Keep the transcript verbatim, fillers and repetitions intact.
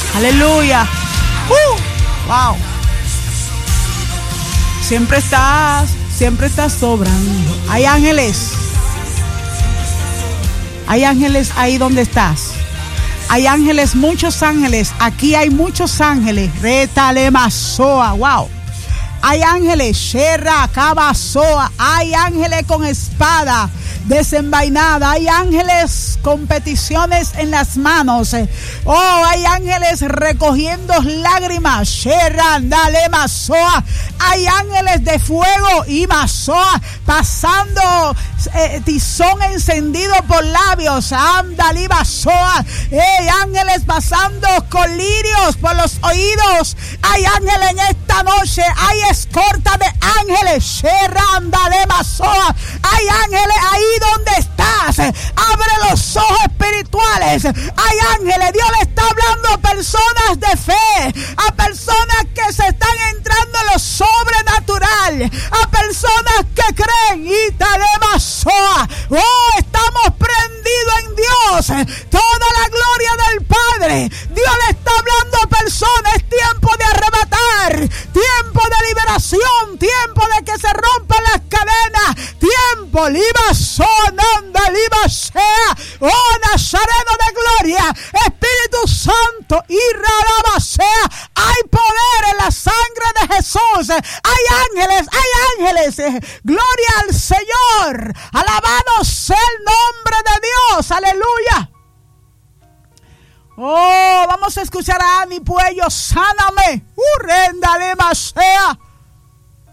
Aleluya. Uh, wow. Siempre estás, siempre estás sobrando. Hay ángeles. Hay ángeles ahí donde estás. Hay ángeles, muchos ángeles. Aquí hay muchos ángeles. Retalemasoa. Wow. Hay ángeles, Sherra, Cabasoa. Hay ángeles con espada desenvainada. Hay ángeles con peticiones en las manos. Oh, hay ángeles recogiendo lágrimas. Sherra, Dale, Masoa. Hay ángeles de fuego y Masoa pasando eh, tizón encendido por labios. Andali, Masoa. Hey, ángeles pasando colirios por los oídos. Hay ángeles en esta noche. Hay escorta de ángeles. Sheranda de Masoa. Hay ángeles ahí donde estás. Abre los ojos espirituales. Hay ángeles. Dios le está hablando a personas de fe, a personas que se están entrando en lo sobrenatural, a personas que creen. Y Masoa. Oh, estamos prendidos en Dios. Toda la gloria del Padre. Dios le está hablando a personas. Es tiempo de arrebatar, tiempo de liberación, tiempo de que se rompan las cadenas, tiempo, liba sonanda, liba sea, oh Nazareno de gloria, Espíritu Santo, y raraba sea. Hay poder en la sangre de Jesús. Hay ángeles, hay ángeles. Gloria al Señor. Alabado sea el nombre de Dios. Aleluya. Oh, vamos a escuchar a Ani Puello. Sáname. Urrendale más sea.